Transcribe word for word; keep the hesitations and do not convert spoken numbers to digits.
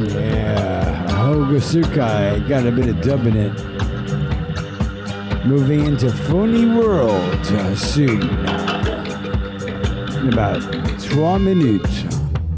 Yeah, Hogasukai got a bit of dub in it. Moving into Funny World uh, soon. In about twelve minutes.